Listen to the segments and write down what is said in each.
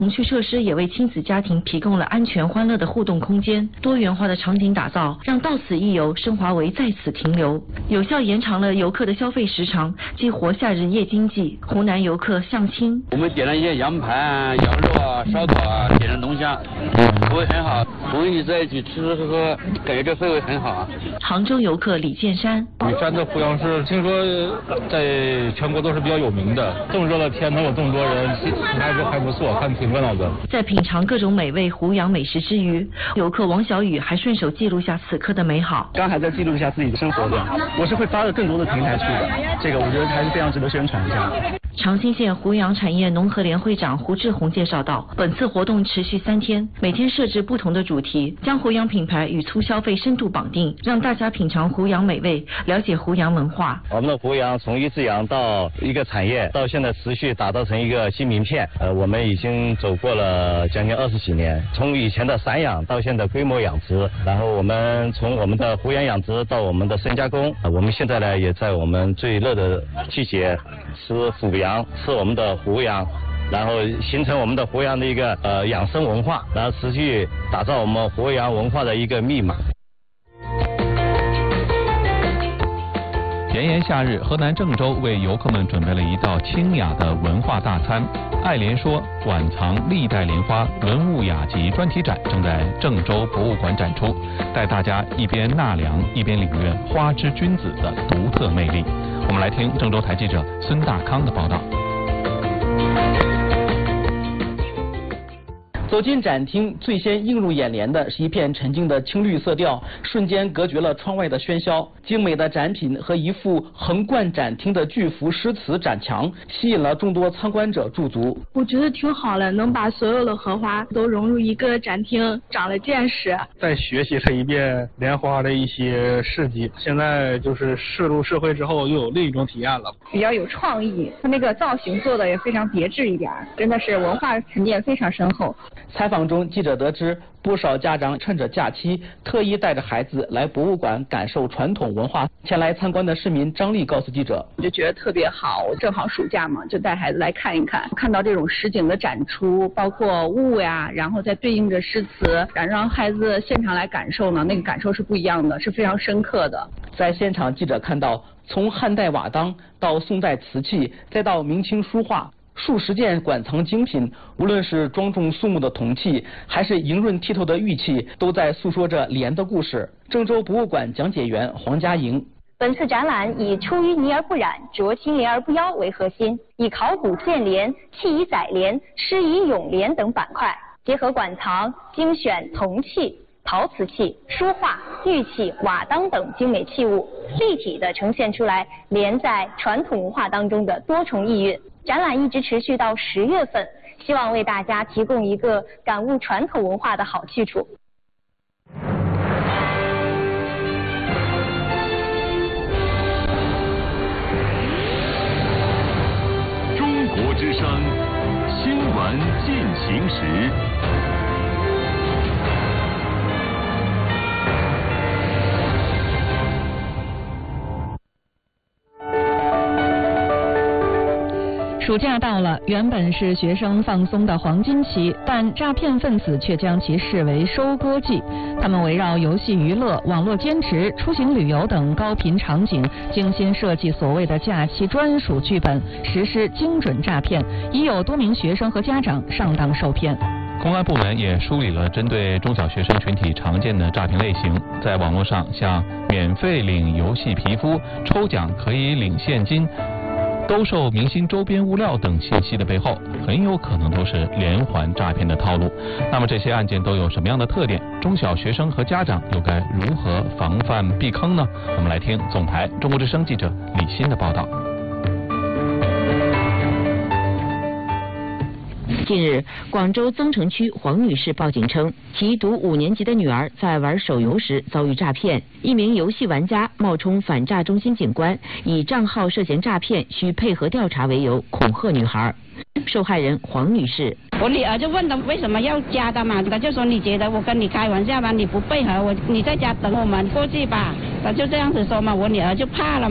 童趣设施也为亲子家庭提供了安全欢乐的互动空间，多元化的场景打造，让到此一游升华为在此停留，有效延长了游客的消费时长，激活夏日夜经济。湖南游客向清， 我们点了一些羊排啊、羊肉啊、烧烤啊，点了龙虾，口味很好，朋友在一起吃吃喝喝，感觉这氛围很好啊。 杭州游客李建山， 羽山的湖洋市听说在全国都是比较有名的，这么热的天能有这么多人，还不错，看挺热闹的。 在品尝各种美味湖洋美食之余，游客王小雨还顺手记录下此刻的美好。 刚还在记录一下自己的生活的，我是会发到更多的平台去的，这个我觉得还是非常值得宣传一下。 长兴县湖洋产业农合联会长胡志宏介绍到，本次活动持续3天，每天设置不同的主题，将湖洋品牌与粗消费深度绑定，让大家品尝湖洋美味，了解湖洋文化。 我们的湖洋从一只羊到一个产业，到现在持续打造成一个新名片。我们已经走过了将近20几年，从以前的散养到现在规模养殖，然后我们从我们的湖洋养殖到我们的深加工，我们现在呢也在我们最热的季节吃腐羊，吃我们的湖羊，然后形成我们的湖洋的一个养生文化，然后持续打造我们湖洋文化的一个密码。 炎炎夏日，河南郑州为游客们准备了一道清雅的文化大餐。爱莲说馆藏历代莲花文物雅集专题展正在郑州博物馆展出，带大家一边纳凉一边领略花之君子的独特魅力。我们来听郑州台记者孙大康的报道。 走进展厅，最先映入眼帘的是一片沉静的青绿色调，瞬间隔绝了窗外的喧嚣。精美的展品和一幅横贯展厅的巨幅诗词展墙，吸引了众多参观者驻足。 我觉得挺好的，能把所有的荷花都融入一个展厅，长了见识。 再学习了一遍莲花的一些事迹，现在就是涉入社会之后又有另一种体验了。 比较有创意，它那个造型做的也非常别致一点，真的是文化沉淀非常深厚。 采访中，记者得知，不少家长趁着假期，特意带着孩子来博物馆感受传统文化。前来参观的市民张丽告诉记者， 我就觉得特别好，正好暑假嘛，就带孩子来看一看，看到这种实景的展出，包括物呀，然后再对应着诗词，让孩子现场来感受呢，那个感受是不一样的，是非常深刻的。 在现场，记者看到，从汉代瓦当到宋代瓷器，再到明清书画。数十件馆藏精品，无论是庄重肃穆的铜器，还是莹润剔透的玉器，都在诉说着莲的故事。郑州博物馆讲解员黄佳莹， 本次展览以出淤泥而不染，濯清涟而不妖为核心，以考古建莲、器以载莲、诗以咏莲等板块，结合馆藏精选铜器、陶瓷器、书画、玉器、瓦当等精美器物，立体地呈现出来莲在传统文化当中的多重意蕴。展览一直持续到10月份，希望为大家提供一个感悟传统文化的好去处。 中国之声新闻进行时。 暑假到了，原本是学生放松的黄金期，但诈骗分子却将其视为收割季。他们围绕游戏娱乐、网络兼职、出行旅游等高频场景，精心设计所谓的假期专属剧本，实施精准诈骗，已有多名学生和家长上当受骗。 公安部门也梳理了针对中小学生群体常见的诈骗类型，在网络上像免费领游戏皮肤、抽奖可以领现金、兜售明星周边物料等信息的背后，很有可能都是连环诈骗的套路。那么这些案件都有什么样的特点？中小学生和家长又该如何防范避坑呢？我们来听总台中国之声记者李欣的报道。 近日，广州增城区黄女士报警称，其读5年级的女儿在玩手游时遭遇诈骗。一名游戏玩家冒充反诈中心警官，以账号涉嫌诈骗需配合调查为由恐吓女孩。受害人黄女士， 我女儿就问他为什么要加的嘛，他就说你觉得我跟你开玩笑吧，你不配合我，你在家等我们过去吧，他就这样子说嘛，我女儿就怕了嘛。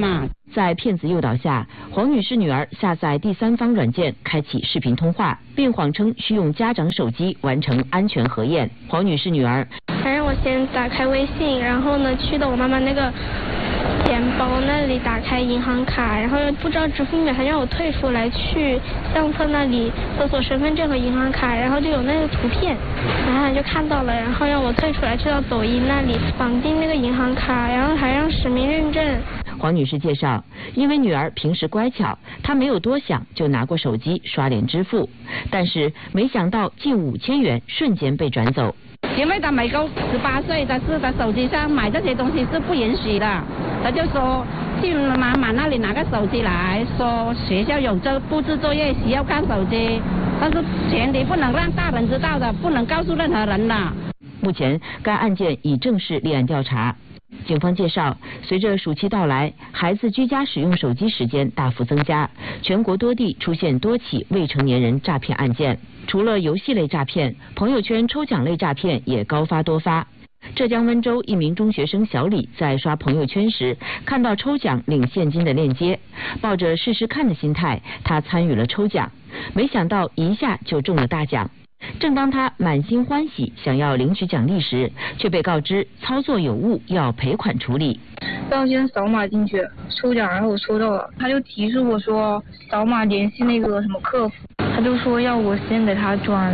在骗子诱导下，黄女士女儿下载第三方软件，开启视频通话，并谎称需用家长手机完成安全核验。黄女士女儿还让我先打开微信，然后呢去到我妈妈那个钱包那里打开银行卡，然后不知道支付密码，还让我退出来去相册那里搜索身份证和银行卡，然后就有那个图片，然后他就看到了，然后让我退出来去到抖音那里绑定那个银行卡，然后还让实名认证。 黄女士介绍，因为女儿平时乖巧，她没有多想就拿过手机刷脸支付，但是没想到近5000元瞬间被转走。 因为他没够18岁，他是在手机上买这些东西是不允许的。他就说去妈妈那里拿个手机来，说学校有这布置作业需要看手机，但是前提不能让大人知道的，不能告诉任何人的。 目前该案件已正式立案调查。警方介绍，随着暑期到来，孩子居家使用手机时间大幅增加，全国多地出现多起未成年人诈骗案件。除了游戏类诈骗，朋友圈抽奖类诈骗也高发多发。浙江温州一名中学生小李在刷朋友圈时，看到抽奖领现金的链接，抱着试试看的心态，他参与了抽奖，没想到一下就中了大奖。正当他满心欢喜想要领取奖励时，却被告知操作有误，要赔款处理。 要先扫码进去抽奖，然后我抽到了，他就提示我说扫码联系那个什么客服，他就说要我先给他转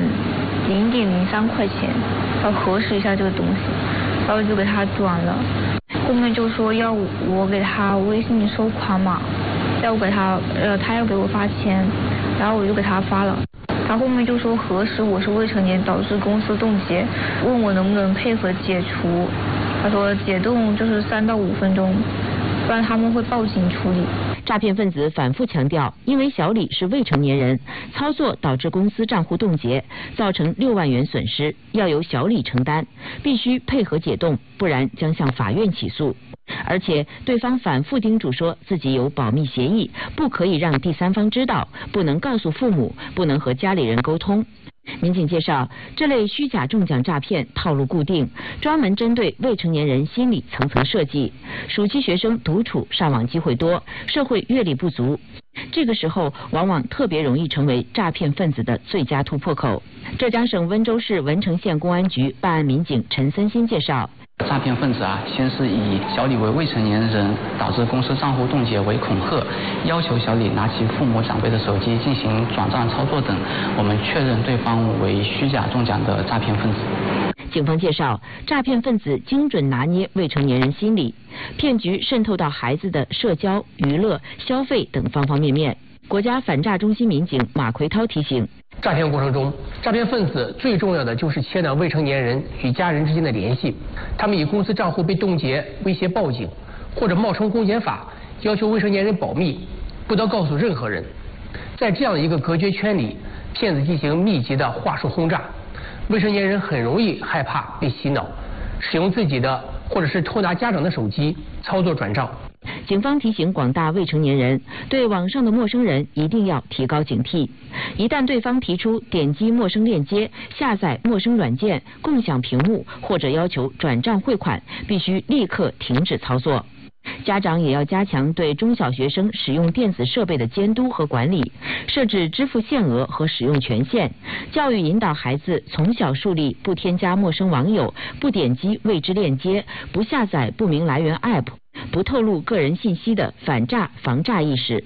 0.03块钱，要核实一下这个东西，然后就给他转了。后面就说要我给他微信收款码，要我给他他要给我发钱，然后我就给他发了。他后面就说核实我是未成年导致公司冻结，问我能不能配合解除。他说解冻就是3到5分钟，不然他们会报警处理。 诈骗分子反复强调，因为小李是未成年人，操作导致公司账户冻结，造成6万元损失，要由小李承担，必须配合解冻，不然将向法院起诉。而且对方反复叮嘱说自己有保密协议，不可以让第三方知道，不能告诉父母，不能和家里人沟通。民警介绍，这类虚假中奖诈骗套路固定，专门针对未成年人心理层层设计。暑期学生独处上网机会多，社会阅历不足，这个时候往往特别容易成为诈骗分子的最佳突破口。浙江省温州市文成县公安局办案民警陈森新介绍， 诈骗分子先是以小李为未成年人导致公司账户冻结为恐吓，要求小李拿起父母长辈的手机进行转账操作等，我们确认对方为虚假中奖的诈骗分子。 警方介绍，诈骗分子精准拿捏未成年人心理，骗局渗透到孩子的社交、娱乐、消费等方方面面。国家反诈中心民警马奎涛提醒， 诈骗过程中，诈骗分子最重要的就是切断未成年人与家人之间的联系。他们以公司账户被冻结威胁报警，或者冒充公检法要求未成年人保密，不得告诉任何人。在这样一个隔绝圈里，骗子进行密集的话术轰炸，未成年人很容易害怕被洗脑，使用自己的或者是偷拿家长的手机操作转账。 警方提醒广大未成年人，对网上的陌生人一定要提高警惕。一旦对方提出点击陌生链接、下载陌生软件、共享屏幕或者要求转账汇款，必须立刻停止操作。家长也要加强对中小学生使用电子设备的监督和管理，设置支付限额和使用权限，教育引导孩子从小树立不添加陌生网友、不点击未知链接、不下载不明来源 App、不透露个人信息的反诈防诈意识。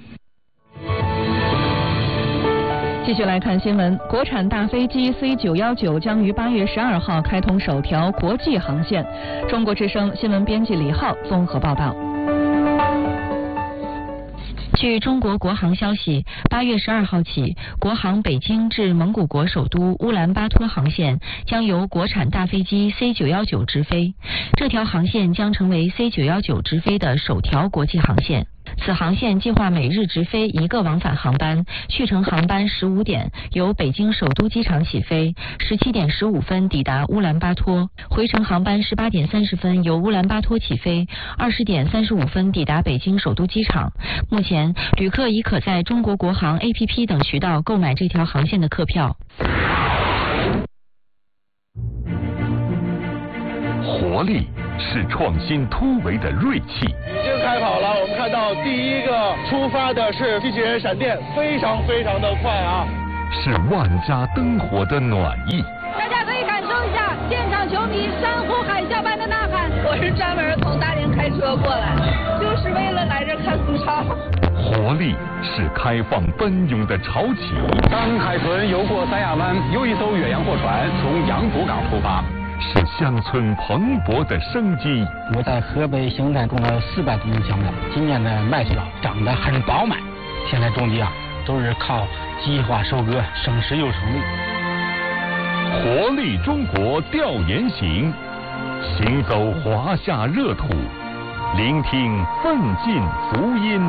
继续来看新闻，国产大飞机 C919将于8月12号开通首条国际航线。中国之声新闻编辑李浩综合报道。 据中国国航消息，8月12号起，国航北京至蒙古国首都乌兰巴托航线将由国产大飞机 C919直飞。这条航线将成为 C919直飞的首条国际航线。此航线计划每日直飞1个往返航班，去程航班15点由北京首都机场起飞，17点15分抵达乌兰巴托；回程航班18点30分由乌兰巴托起飞，20点35分抵达北京首都机场。目前，旅客已可在中国国航 APP 等渠道购买这条航线的客票。 活力是创新突围的锐气。 已经开跑了，我们看到第一个出发的是机器人闪电，非常的快啊！ 是万家灯火的暖意。 大家可以感受一下现场球迷山呼海啸般的呐喊。我是专门从大连开车过来，就是为了来这看苏超。 活力是开放奔涌的潮起。 当海豚游过三亚湾，又一艘远洋货船从洋浦港出发。 是乡村蓬勃的生机。 我在河北生产种了400多亩小麦，今年的麦穗长得很饱满。现在种地都是靠计划收割，省时又省力。 活力中国调研行，行走华夏热土，聆听奋进福音。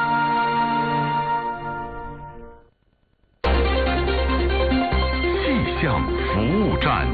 气象服务站。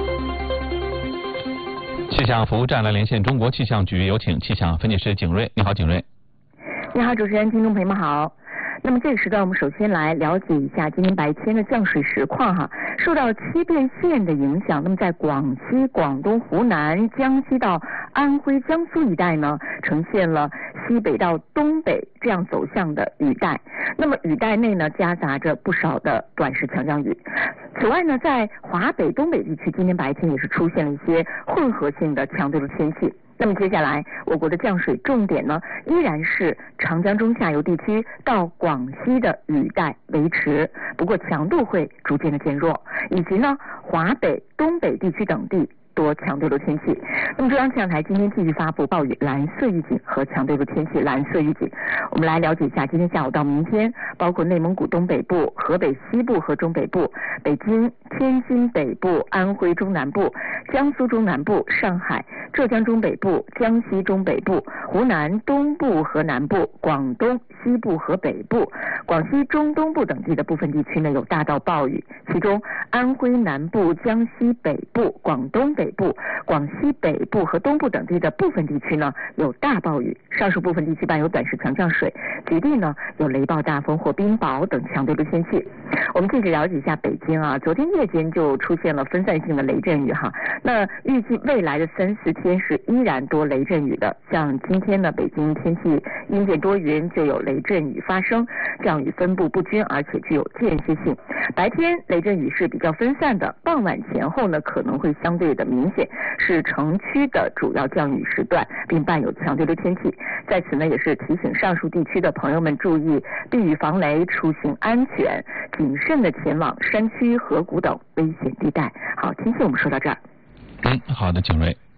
气象服务站来连线中国气象局，有请气象分析师景睿。你好，景睿。 你好，主持人，听众朋友们好。那么这个时段，我们首先来了解一下今天白天的降水实况哈。受到七变线的影响，那么在广西、广东、湖南、江西到安徽、江苏一带呢，呈现了西北到东北这样走向的雨带。那么雨带内呢，夹杂着不少的短时强降雨。此外呢，在华北、东北地区，今天白天也是出现了一些混合性的强对流天气。那么接下来，我国的降水重点呢，依然是长江中下游地区到广西的雨带维持，不过强度会逐渐的减弱，以及呢，华北、东北地区等地多强对流天气。那么中央气象台今天继续发布暴雨蓝色预警和强对流天气蓝色预警。我们来了解一下今天下午到明天，包括内蒙古东北部、河北西部和中北部、北京、天津北部、安徽中南部、江苏中南部、上海、浙江中北部、江西中北部、湖南东部和南部、广东西部和北部、广西中东部等地的部分地区呢有大到暴雨，其中安徽南部、江西北部、广东北部、广西北部和东部等地的部分地区呢有大暴雨，上述部分地区伴有短时强降水，局地呢有雷暴大风或冰雹等强对流天气。我们继续了解一下北京啊，昨天夜间就出现了分散性的雷阵雨哈，那预计未来的3-4天是依然多雷阵雨的，像今天呢，北京天气阴见多云，就有雷阵雨发生，降雨分布不均，而且具有间歇性。白天雷阵雨是比较分散的，傍晚前后呢可能会相对的明显，是城区的主要降雨时段，并伴有强对流天气。在此呢，也是提醒上述地区的朋友们注意避雨防雷，出行安全，谨慎的前往山区、河谷等危险地带。好，天气我们说到这儿。 好的，景睿。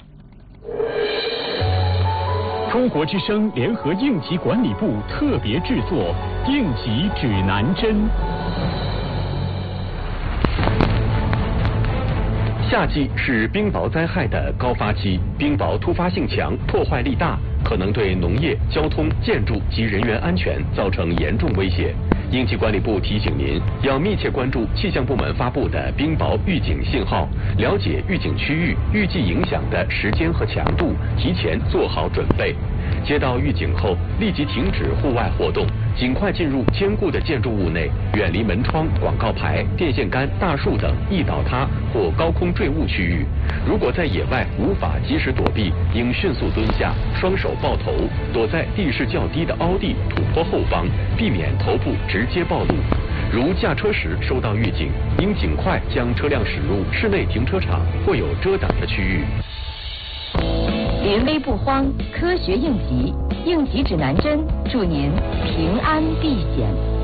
中国之声联合应急管理部特别制作《应急指南针》。 夏季是冰雹灾害的高发期，冰雹突发性强，破坏力大，可能对农业、交通、建筑及人员安全造成严重威胁。应急管理部提醒您，要密切关注气象部门发布的冰雹预警信号，了解预警区域、预计影响的时间和强度，提前做好准备。接到预警后，立即停止户外活动，尽快进入坚固的建筑物内，远离门窗、广告牌、电线杆、大树等易倒塌或高空坠物区域。如果在野外无法及时躲避，应迅速蹲下，双手抱头，躲在地势较低的凹地、土坡后方，避免头部直接暴露。如驾车时收到预警，应尽快将车辆驶入室内停车场或有遮挡的区域。 临危不慌，科学应急，应急指南针，祝您平安避险。